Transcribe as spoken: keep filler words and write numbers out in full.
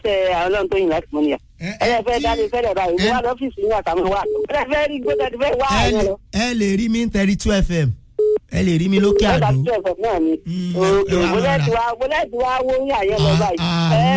iléeṣẹ́ ọlọ́run tó yìn láti mọ́ níyà. ẹ ẹ fẹ́ dáre fẹ́rẹ̀ báyìí wọ́n wá lọ́fíìsì ní àtàwọn wà. ẹ fẹ́ rí gbọ́dọ̀ ti fẹ́ wá àwọn lọ. ẹ lè rí mi thirty two f m ẹ lè rí mi lókè àdó. thirty two f m náà ni. òkè bólẹ́tì wa bólẹ́tì wa wó ní àyẹ̀ lọ báyìí.